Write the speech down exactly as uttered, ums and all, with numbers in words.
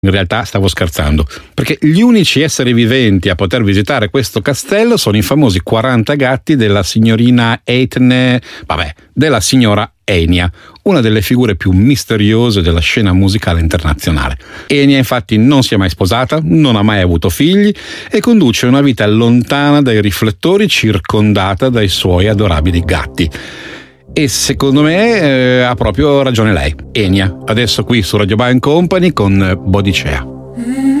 In realtà stavo scherzando, perché gli unici esseri viventi a poter visitare questo castello sono i famosi quaranta gatti della signorina Etne, vabbè, della signora Enya, una delle figure più misteriose della scena musicale internazionale. Enya infatti non si è mai sposata, non ha mai avuto figli e conduce una vita lontana dai riflettori, circondata dai suoi adorabili gatti. E secondo me eh, ha proprio ragione lei, Enya, adesso qui su Radio Band Company con Bodicea.